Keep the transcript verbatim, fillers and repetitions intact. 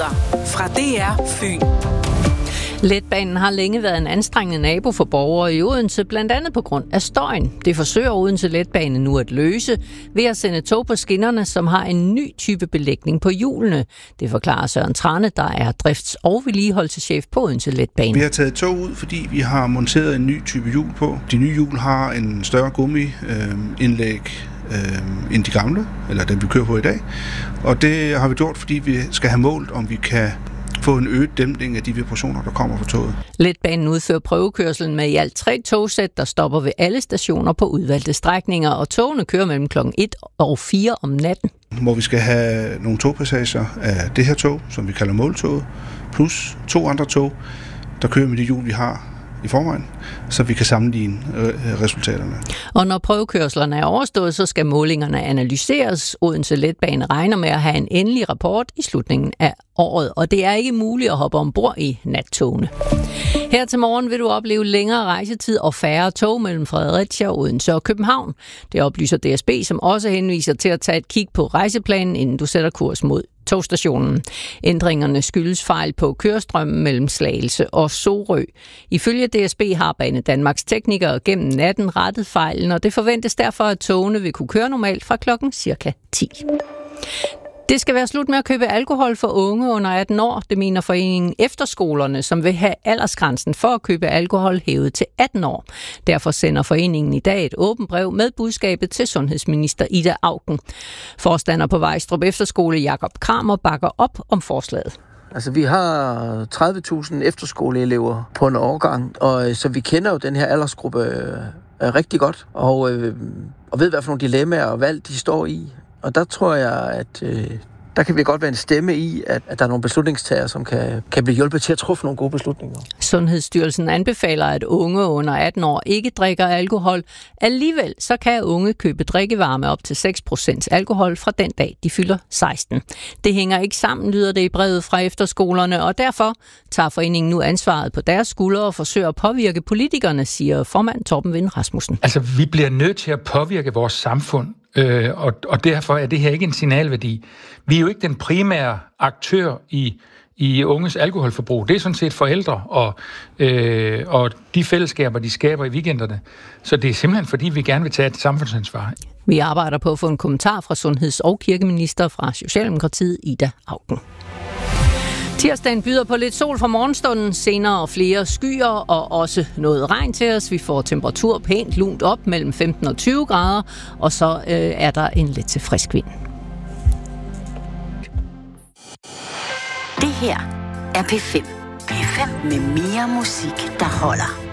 Nyheder fra D R Fyn. Letbanen har længe været en anstrengende nabo for borgere i Odense, blandt andet på grund af støjen. Det forsøger Odense Letbane nu at løse ved at sende tog på skinnerne, som har en ny type belægning på hjulene. Det forklarer Søren Trane, der er drifts- og vedligeholdelseschef på Odense Letbane. Vi har taget tog ud, fordi vi har monteret en ny type hjul på. De nye hjul har en større gummiindlæg øh, end de gamle, eller dem vi kører på i dag. Og det har vi gjort, fordi vi skal have målt, om vi kan få en øget dæmpning af de vibrationer, der kommer fra toget. Letbanen udfører prøvekørselen med i alt tre togsæt, der stopper ved alle stationer på udvalgte strækninger, og togene kører mellem klokken et og fire om natten. Hvor vi skal have nogle togpassager af det her tog, som vi kalder måltoget, plus to andre tog, der kører med de hjul, vi har i forvejen, så vi kan sammenligne resultaterne. Og når prøvekørslerne er overstået, så skal målingerne analyseres. Odense Letbane regner med at have en endelig rapport i slutningen af året, og det er ikke muligt at hoppe ombord i nattogene. Her til morgen vil du opleve længere rejsetid og færre tog mellem Fredericia, Odense og København. Det oplyser D S B, som også henviser til at tage et kig på rejseplanen, inden du sætter kurs mod togstationen. Ændringerne skyldes fejl på kørestrømmen mellem Slagelse og Sorø. Ifølge D S B har Banedanmarks teknikere gennem natten rettet fejlen, og det forventes derfor, at togene vil kunne køre normalt fra klokken cirka ti. Det skal være slut med at købe alkohol for unge under atten år, det mener foreningen Efterskolerne, som vil have aldersgrænsen for at købe alkohol hævet til atten år. Derfor sender foreningen i dag et åbent brev med budskabet til sundhedsminister Ida Auken. Forstander på Vejstrup Efterskole Jakob Kramer bakker op om forslaget. Altså, vi har tredive tusind efterskoleelever på en årgang, og så vi kender jo den her aldersgruppe øh, rigtig godt, og, øh, og ved, hvad for nogle dilemmaer og valg de står i. Og der tror jeg, at øh, der kan vi godt være en stemme i, at, at der er nogle beslutningstagere, som kan, kan blive hjulpet til at træffe nogle gode beslutninger. Sundhedsstyrelsen anbefaler, at unge under atten år ikke drikker alkohol. Alligevel så kan unge købe drikkevarer med op til seks procent alkohol fra den dag, de fylder seksten. Det hænger ikke sammen, lyder det i brevet fra efterskolerne, og derfor tager foreningen nu ansvaret på deres skuldre og forsøger at påvirke politikerne, siger formand Torben Vind Rasmussen. Altså, vi bliver nødt til at påvirke vores samfund. Øh, og, og derfor er det her ikke en signalværdi. Vi er jo ikke den primære aktør i, i unges alkoholforbrug. Det er sådan set forældre og, øh, og de fællesskaber, de skaber i weekenderne. Så det er simpelthen fordi, vi gerne vil tage et samfundsansvar. Vi arbejder på at få en kommentar fra sundheds- og kirkeminister fra Socialdemokratiet, Ida Auken. Tirsdagen byder på lidt sol fra morgenstunden, senere flere skyer og også noget regn til os. Vi får temperatur pænt lunt op mellem femten og tyve grader, og så øh, er der en lidt til frisk vind. Det her er P fem. P fem med mere musik, der holder.